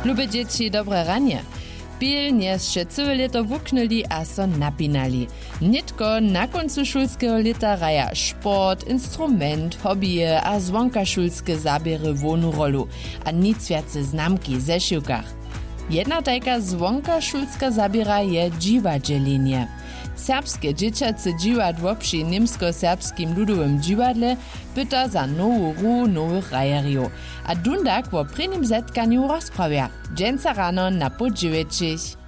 Lube dzieci, dobre ranie. Pilnie się całe leto wuknęli a so napinali. Nitko na końcu szulskiego leta raja sport, instrument, hobbyje a zwonkaszulskie zabiery wonu rolu, a nic więcej znamki ze siłkach. Jedna tajka zwonkaszulska zabiera je dziwadzielinie. Serbskie dzieciacy dziwadło przy niemsko-serbskim ludowym dziwadle pyta za nowu ru nowych rajerjów, a dundak wo prynim zetkaniu rozprawia. Dżęca rano na po 9.